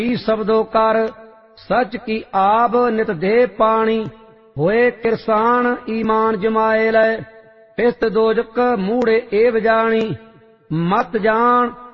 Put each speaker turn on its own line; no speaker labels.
की शब्दों कर सच की आब नित दे पानी होए किरसान ईमान जमाए लै पिस्त दोजक मूड़े एव जानी मत जान